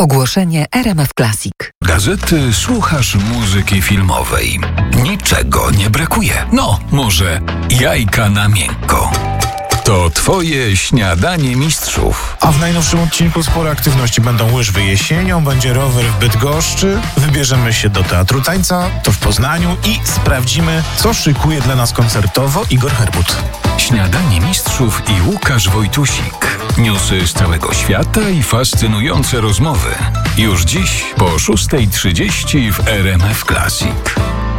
Ogłoszenie RMF Classic. Gazety słuchasz muzyki filmowej. Niczego nie brakuje. No, może jajka na miękko. To twoje śniadanie mistrzów. A w najnowszym odcinku spore aktywności. Będą łyżwy jesienią, będzie rower w Bydgoszczy, wybierzemy się do Teatru Tańca, to w Poznaniu i sprawdzimy, co szykuje dla nas koncertowo Igor Herbut. Śniadanie mistrzów i Łukasz Wojtusik. Newsy z całego świata i fascynujące rozmowy. Już dziś po 6:30 w RMF Classic.